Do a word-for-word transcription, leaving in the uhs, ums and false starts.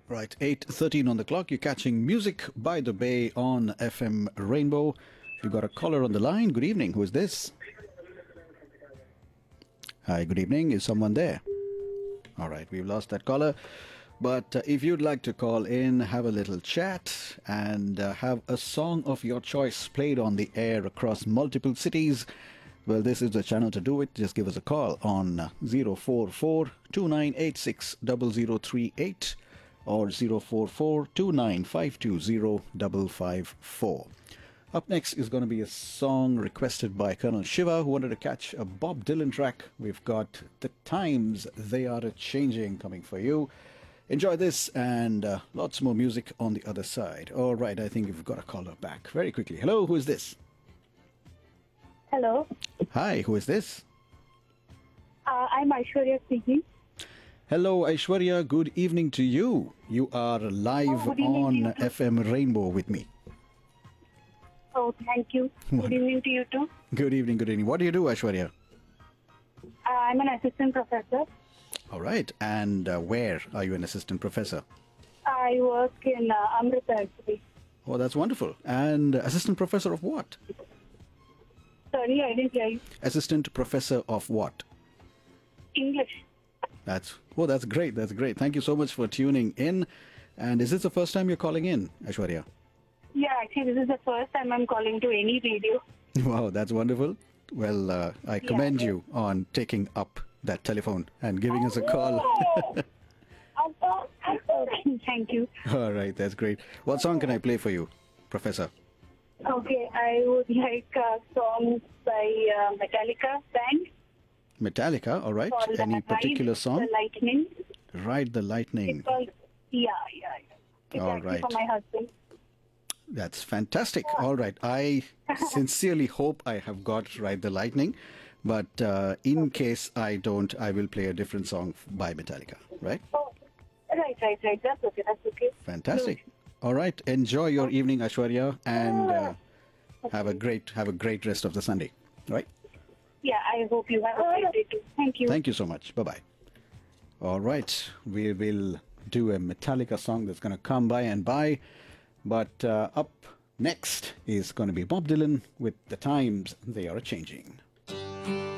Right, eight thirteen on the clock. You're catching Music by the Bay on F M Rainbow. We've got a caller on the line. Good evening. Who is this? Hi, good evening. Is someone there? All right, we've lost that caller. But uh, if you'd like to call in, have a little chat, and uh, have a song of your choice played on the air across multiple cities, well, this is the channel to do it. Just give us a call on uh, zero four four, two nine eight six, zero zero three eight or zero four four, two nine five two zero five five four. Up next is going to be a song requested by Colonel Shiva, who wanted to catch a Bob Dylan track. We've got The Times They Are A-Changing coming for you. Enjoy this and uh, lots more music on the other side. All right, I think we've got a caller back very quickly. Hello, who is this? Hello. Hi, who is this? Uh, I'm Aishwarya speaking. Hello, Aishwarya. Good evening to you. You are live Oh, good evening to you on too. F M Rainbow with me. Oh, thank you. Good evening to you too. Good evening, good evening. What do you do, Aishwarya? Uh, I'm an assistant professor. All right. And uh, where are you an assistant professor? I work in uh, Amritsar actually. Oh, that's wonderful. And uh, assistant professor of what? Sorry, I didn't hear you. Assistant professor of what? English. That's oh, that's great. That's great. Thank you so much for tuning in. And is this the first time you're calling in, Aishwarya? Yeah, actually, this is the first time I'm calling to any radio. Wow, that's wonderful. Well, uh, I commend you on taking up that telephone and giving us a call. Thank you. All right, that's great. What song can I play for you, Professor? Okay, I would like a song by uh, Metallica band Metallica, all right. called Any Ride particular song? the Lightning. Ride the Lightning. It's called, yeah, yeah, yeah. It's All actually right. for my husband. That's fantastic. All right. I sincerely hope I have got Ride the Lightning. But uh, in case I don't, I will play a different song by Metallica, right? Oh, right, right, right. That's okay. That's okay. Fantastic. All right. Enjoy your evening, Aishwarya, and uh, have a great have a great rest of the Sunday. Right? Yeah, I hope you have a great day too. Thank you. Thank you so much. Bye bye. All right. We will do a Metallica song that's going to come by and by. But uh, up next is going to be Bob Dylan with The Times They Are A-Changing.